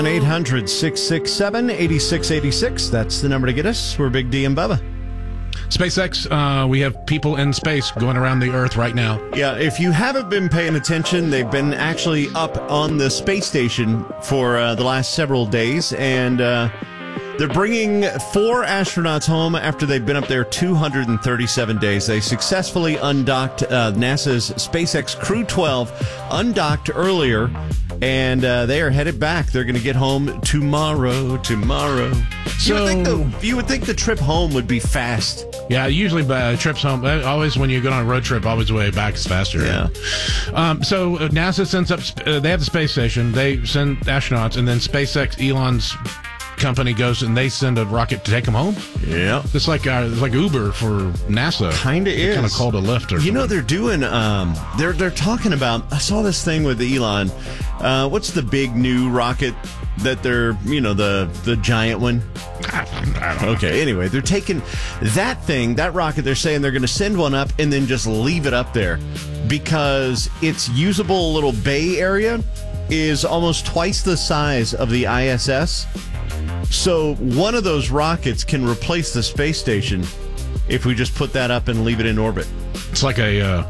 1-800-667-8686. That's the number to get us. We're Big D and Bubba. SpaceX, we have people in space going around the Earth right now. Yeah, if you haven't been paying attention, they've been actually up on the space station for the last several days, and they're bringing 4 astronauts home after they've been up there 237 days. They successfully undocked NASA's SpaceX Crew 12, undocked earlier, and they are headed back. They're going to get home tomorrow. So, you would think the trip home would be fast. Yeah, usually trips home, always when you go on a road trip, always the way back is faster. Yeah. So NASA sends up, they have the space station, they send astronauts, and then SpaceX, Elon's company, goes and they send a rocket to take them home. Yeah. It's like Uber for NASA. Kind of is. Kind of called a Lyft or something. You know, they're doing, they're talking about, I saw this thing with Elon. What's the big new rocket that they're, the giant one? I don't know. Okay, anyway, they're taking that rocket, they're saying they're going to send one up and then just leave it up there because its usable little bay area is almost twice the size of the ISS. So one of those rockets can replace the space station if we just put that up and leave it in orbit. It's like an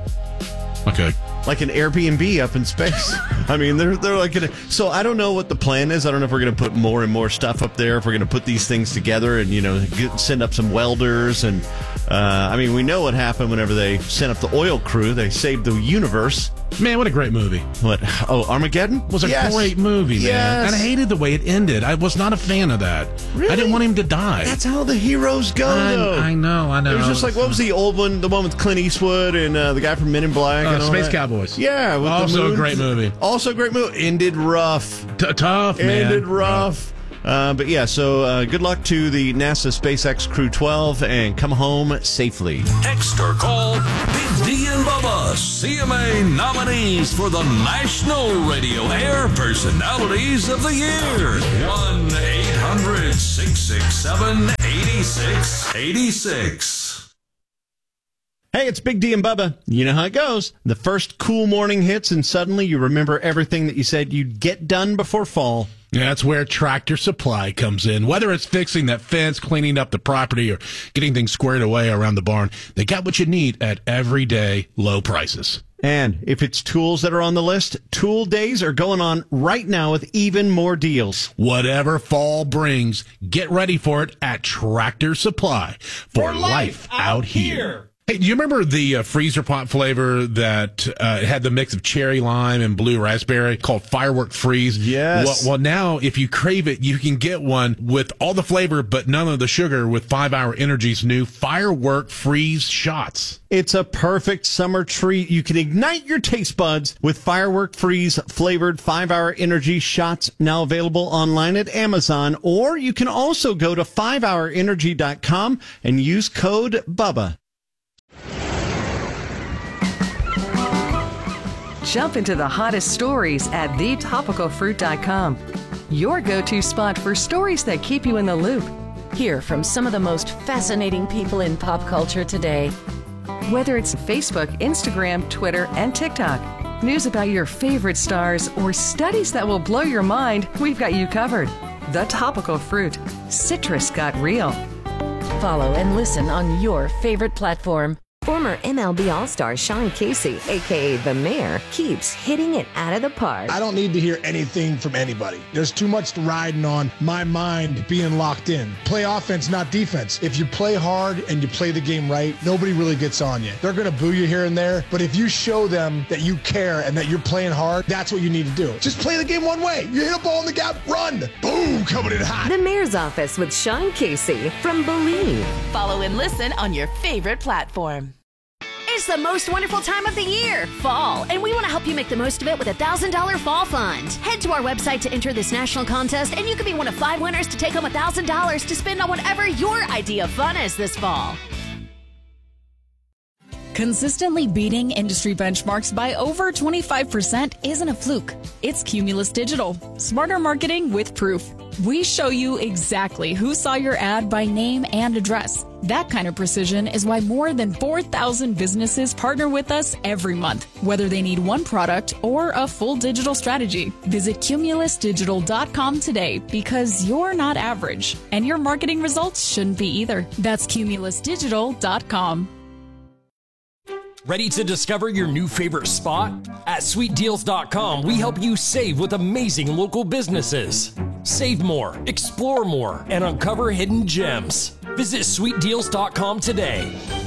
Airbnb up in space. I mean, they're like so I don't know what the plan is. I don't know if we're going to put more and more stuff up there, if we're going to put these things together and, send up some welders. And, we know what happened whenever they sent up the oil crew. They saved the universe. Man, what a great movie. What? Oh, Armageddon? Was a great movie, man. Yes. And I hated the way it ended. I was not a fan of that. Really? I didn't want him to die. That's how the heroes go, though. I know. It was just like, what was the old one? The one with Clint Eastwood and the guy from Men in Black? And Space Cowboys. Yeah. With also a great movie. Also a great movie. Ended rough. Tough, man. Ended rough. But yeah, so good luck to the NASA SpaceX Crew 12 and come home safely. Text or call Big D and Bubba, CMA nominees for the National Radio Air Personalities of the Year. 1-800-667-8686. Hey, it's Big D and Bubba. You know how it goes. The first cool morning hits and suddenly you remember everything that you said you'd get done before fall. Yeah, that's where Tractor Supply comes in. Whether it's fixing that fence, cleaning up the property, or getting things squared away around the barn, they got what you need at everyday low prices. And if it's tools that are on the list, Tool Days are going on right now with even more deals. Whatever fall brings, get ready for it at Tractor Supply for life out here. Hey, do you remember the freezer pot flavor that had the mix of cherry lime and blue raspberry called Firework Freeze? Yes. Well, now if you crave it, you can get one with all the flavor but none of the sugar with 5 Hour Energy's new Firework Freeze shots. It's a perfect summer treat. You can ignite your taste buds with Firework Freeze flavored 5 Hour Energy shots, now available online at Amazon, or you can also go to 5hourenergy.com and use code BUBBA. Jump into the hottest stories at thetopicalfruit.com. Your go-to spot for stories that keep you in the loop. Hear from some of the most fascinating people in pop culture today. Whether it's Facebook, Instagram, Twitter, and TikTok, news about your favorite stars, or studies that will blow your mind, we've got you covered. The Topical Fruit. Citrus got real. Follow and listen on your favorite platform. Former MLB All-Star Sean Casey, a.k.a. The Mayor, keeps hitting it out of the park. I don't need to hear anything from anybody. There's too much riding on my mind being locked in. Play offense, not defense. If you play hard and you play the game right, nobody really gets on you. They're going to boo you here and there, but if you show them that you care and that you're playing hard, that's what you need to do. Just play the game one way. You hit a ball in the gap, run. Boom, coming in hot. The Mayor's Office with Sean Casey from Believe. Follow and listen on your favorite platform. It's the most wonderful time of the year, fall, and we want to help you make the most of it with a $1,000 fall fund. Head to our website to enter this national contest, and you could be one of 5 winners to take home $1,000 to spend on whatever your idea of fun is this fall. Consistently beating industry benchmarks by over 25% isn't a fluke. It's Cumulus Digital. Smarter marketing with proof. We show you exactly who saw your ad by name and address. That kind of precision is why more than 4,000 businesses partner with us every month, whether they need one product or a full digital strategy. Visit CumulusDigital.com today because you're not average, and your marketing results shouldn't be either. That's CumulusDigital.com. Ready to discover your new favorite spot? At SweetDeals.com, we help you save with amazing local businesses. Save more, explore more, and uncover hidden gems. Visit SweetDeals.com today.